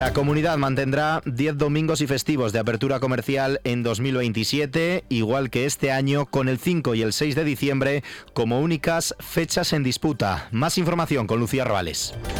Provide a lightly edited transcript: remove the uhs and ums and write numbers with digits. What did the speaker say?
La comunidad mantendrá 10 domingos y festivos de apertura comercial en 2027, igual que este año, con el 5 y el 6 de diciembre como únicas fechas en disputa. Más información con Lucía Roales.